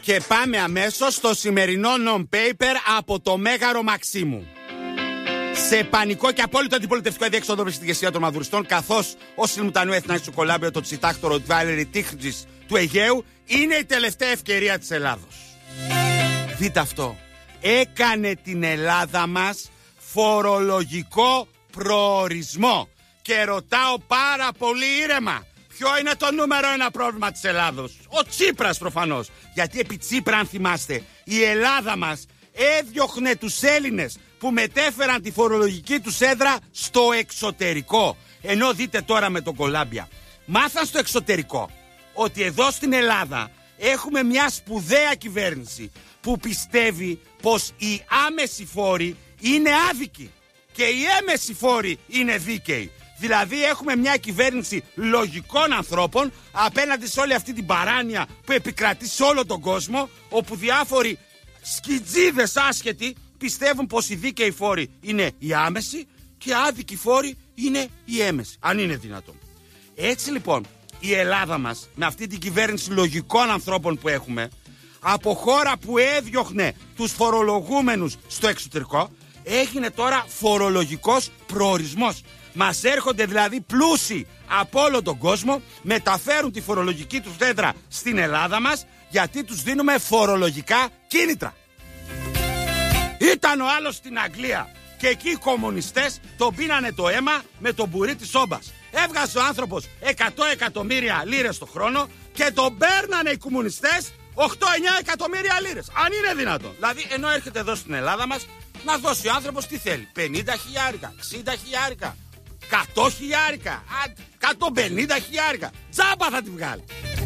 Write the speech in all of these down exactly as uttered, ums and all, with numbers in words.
Και πάμε αμέσως στο σημερινό non-paper από το Μέγαρο Μαξίμου. Σε πανικό και απόλυτο αντιπολιτευτικό αδιέξοδο με στην ηγεσία των μαδουριστών, καθώς ο Σιλμουτανού Εθνάκη του Κολάμπιο, το τσιτάκτορο του Βάλερη Τίχτζης του Αιγαίου, είναι η τελευταία ευκαιρία της Ελλάδος. Δείτε αυτό. Έκανε την Ελλάδα μας φορολογικό προορισμό. Και ρωτάω πάρα πολύ ήρεμα, ποιο είναι το νούμερο ένα πρόβλημα της Ελλάδος? Ο Τσίπρας προφανώς. Γιατί επί Τσίπρα, αν θυμάστε, η Ελλάδα μας έδιωχνε τους Έλληνες που μετέφεραν τη φορολογική τους έδρα στο εξωτερικό. Ενώ δείτε τώρα με τον Κολάμπια, μάθαν στο εξωτερικό ότι εδώ στην Ελλάδα έχουμε μια σπουδαία κυβέρνηση που πιστεύει πως οι άμεσοι φόροι είναι άδικοι και οι έμεσοι φόροι είναι δίκαιοι. Δηλαδή έχουμε μια κυβέρνηση λογικών ανθρώπων απέναντι σε όλη αυτή την παράνοια που επικρατεί σε όλο τον κόσμο, όπου διάφοροι σκιτζίδες άσχετοι πιστεύουν πως οι δίκαιοι φόροι είναι οι άμεσοι και οι άδικοι φόροι είναι οι έμεσοι, αν είναι δυνατόν. Έτσι λοιπόν η Ελλάδα μας, με αυτή την κυβέρνηση λογικών ανθρώπων που έχουμε, από χώρα που έδιωχνε τους φορολογούμενους στο εξωτερικό, έγινε τώρα φορολογικός προορισμός. Μας έρχονται δηλαδή πλούσιοι από όλο τον κόσμο, μεταφέρουν τη φορολογική τους έδρα στην Ελλάδα μας, γιατί τους δίνουμε φορολογικά κίνητρα. Ήταν ο άλλος στην Αγγλία και εκεί οι κομμουνιστές τον πίνανε το αίμα με τον μπουρί της όμπας. Έβγαζε ο άνθρωπος εκατό εκατομμύρια λίρες το χρόνο και τον παίρνανε οι κομμουνιστές οκτώ εννιά εκατομμύρια λίρες. Αν είναι δυνατόν. Δηλαδή, ενώ έρχεται εδώ στην Ελλάδα μας να δώσει ο άνθρωπος τι θέλει, πενήντα χιλιάρικα, εξήντα χιλιάρικα, εκατό χιλιάρικα, εκατόν πενήντα χιλιάρικα. Τζάμπα θα τη βγάλει.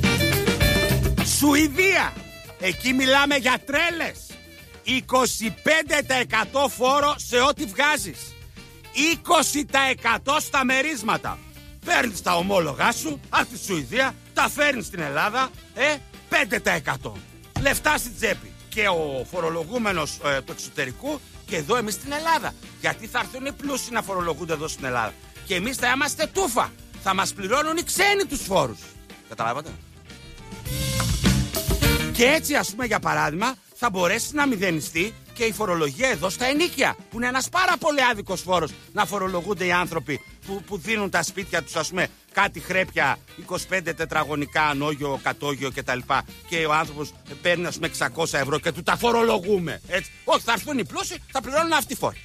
Σουηδία. Εκεί μιλάμε για τρέλες. είκοσι πέντε τοις εκατό φόρο σε ό,τι βγάζεις. είκοσι τοις εκατό στα μερίσματα. Παίρνεις τα ομόλογά σου από τη Σουηδία, τα φέρνεις στην Ελλάδα, ε, πέντε τοις εκατό. Λεφτά στην τσέπη. Και ο φορολογούμενος ε, του εξωτερικού και εδώ εμείς στην Ελλάδα. Γιατί θα έρθουν οι πλούσιοι να φορολογούνται εδώ στην Ελλάδα. Και εμείς θα είμαστε τούφα. Θα μας πληρώνουν οι ξένοι τους φόρους. Καταλάβατε? Και έτσι, ας πούμε, για παράδειγμα, θα μπορέσει να μηδενιστεί και η φορολογία εδώ στα ενοίκια, που είναι ένας πάρα πολύ άδικος φόρος να φορολογούνται οι άνθρωποι που, που δίνουν τα σπίτια τους, ας πούμε, κάτι χρέπια είκοσι πέντε τετραγωνικά, ανώγιο, κατώγιο κτλ. Και ο άνθρωπος παίρνει, ας πούμε, εξακόσια ευρώ και του τα φορολογούμε. Έτσι. Όχι, θα έρθουν οι πλούσιοι, θα πληρώνουν αυτοί οι φόροι.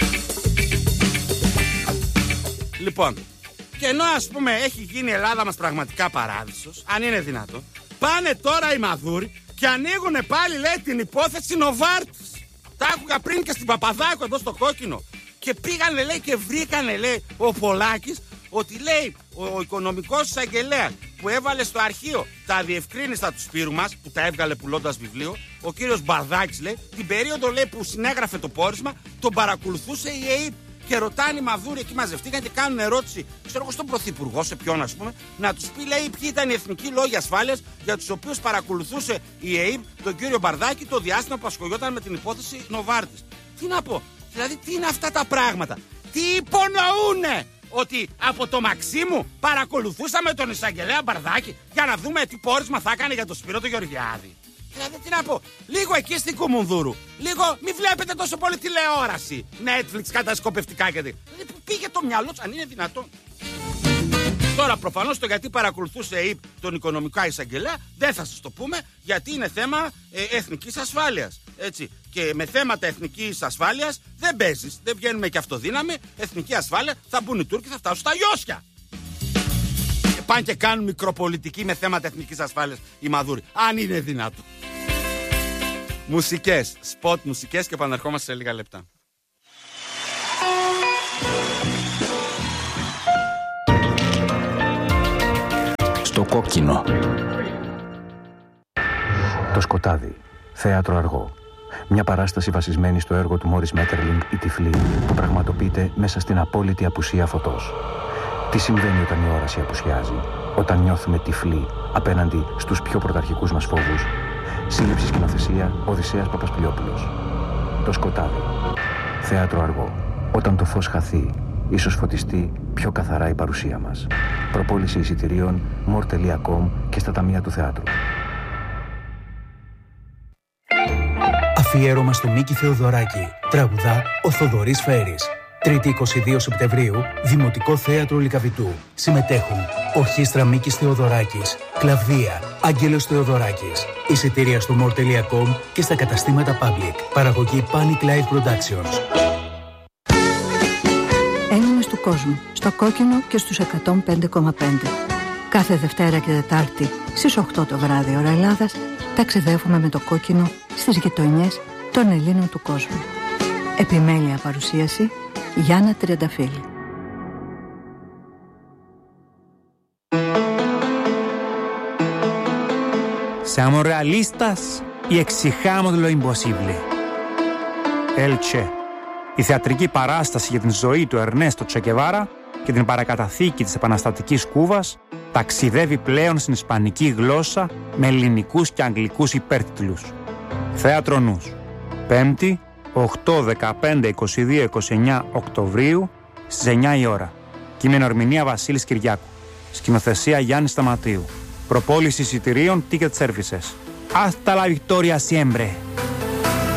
Λοιπόν, και ενώ, ας πούμε, έχει γίνει η Ελλάδα μας πραγματικά παράδεισος, αν είναι δυνατόν, πάνε τώρα οι μαδούροι και ανοίγουνε πάλι, λέει, την υπόθεση Νοβάρτης. Τα άκουγα πριν και στην Παπαδάκου εδώ στο Κόκκινο. Και πήγανε, λέει, και βρήκανε, λέει, ο Πολάκης ότι, λέει, ο, ο οικονομικός εισαγγελέας που έβαλε στο αρχείο τα διευκρίνηστα του Σπύρου μας, που τα έβγαλε πουλώντας βιβλίο, ο κύριος Μπαρδάκης, λέει, την περίοδο, λέει, που συνέγραφε το πόρισμα, τον παρακολουθούσε η ΕΕΠ. Και ρωτάνε οι μαδούροι εκεί, μαζευτήκαν και κάνουν ερώτηση, ξέρω εγώ, στον Πρωθυπουργό, σε ποιον, ας πούμε, να τους πει, λέει, ποιοι ήταν οι εθνικοί λόγοι ασφάλειας για τους οποίους παρακολουθούσε η ΕΕΠ τον κύριο Μπαρδάκη το διάστημα που ασχολιόταν με την υπόθεση Νοβάρτης. Τι να πω, δηλαδή, τι είναι αυτά τα πράγματα? Τι υπονοούνε? Ότι από το Μαξίμου παρακολουθούσαμε τον εισαγγελέα Μπαρδάκη για να δούμε τι πόρισμα θα έκανε για τον Σπύρο τον Γεωργιάδη? Δηλαδή, τι να πω, λίγο εκεί στην Κουμουνδούρου. Λίγο, μη βλέπετε τόσο πολύ τηλεόραση. Netflix κατασκοπευτικά και δηλαδή, πήγε το μυαλό του, αν είναι δυνατόν. Τώρα, προφανώς το γιατί παρακολουθούσε η τον οικονομικό εισαγγελέα δεν θα σας το πούμε, γιατί είναι θέμα ε, εθνικής ασφάλειας. Έτσι. Και με θέματα εθνικής ασφάλειας δεν παίζεις, δεν βγαίνουμε και αυτοδύναμη. Εθνική ασφάλεια, θα μπουν οι Τούρκοι, θα φτάσουν στα Ιώσια. Πάνε και κάνουν μικροπολιτική με θέματα εθνικής ασφάλειας οι μαδούροι. Αν είναι δυνατό. Μουσικές, σποτ μουσικές και επαναρχόμαστε σε λίγα λεπτά. Στο Κόκκινο. Το Σκοτάδι. Θέατρο αργό. Μια παράσταση βασισμένη στο έργο του Μόρις Μέττερλινγκ «Η Τυφλή», που πραγματοποιείται μέσα στην απόλυτη απουσία φωτός. Τι συμβαίνει όταν η όραση απουσιάζει, όταν νιώθουμε τυφλοί απέναντι στους πιο πρωταρχικούς μας φόβους? Σύλληψη σκηνοθεσία Οδυσσέας Παπασπηλιόπουλος. Το Σκοτάδι. Θέατρο αργό. Όταν το φως χαθεί, ίσως φωτιστεί πιο καθαρά η παρουσία μας. Προπόληση εισιτηρίων μορ τελεία κομ και στα ταμεία του θεάτρου. Αφιέρωμα στο Μίκη Θεοδωράκη. Τραγουδά ο Θοδωρής Φέρης. Τρίτη εικοστή δεύτερη Σεπτεμβρίου, Δημοτικό Θέατρο Λυκαβητού. Συμμετέχουν Ορχήστρα Μίκης Θεοδωράκης, Κλαβδία, Άγγελος Θεοδωράκης. Εισιτήρια στο μορ τελεία κομ και στα καταστήματα Public. Παραγωγή Panic Live Productions. Έλληνες του κόσμου, στο κόκκινο και στους εκατόν πέντε κόμμα πέντε. Κάθε Δευτέρα και Τετάρτη στις οκτώ το βράδυ ώρα Ελλάδας, ταξιδεύουμε με το κόκκινο στις γειτονιές των Ελλήνων του κόσμου. Επιμέλεια παρουσίαση Γιάννα Τριανταφύλλη. Siamo realistas y exijamos lo imposible. Elche, η θεατρική παράσταση για την ζωή του Ερνέστο Τσε Γκεβάρα και την παρακαταθήκη της επαναστατικής Κούβας, ταξιδεύει πλέον στην ισπανική γλώσσα με ελληνικούς και αγγλικούς υπέρτιτλους. Θέατρο Νους. Πέμπτη, οκτώ, δεκαπέντε, είκοσι δύο, είκοσι εννέα Οκτωβρίου στις εννιά η ώρα. Κείμενο ερμηνεία Βασίλης Κυριάκου. Σκηνοθεσία Γιάννη Σταματίου. Προπόληση εισιτηρίων Ticket Services. Hasta la victoria siempre!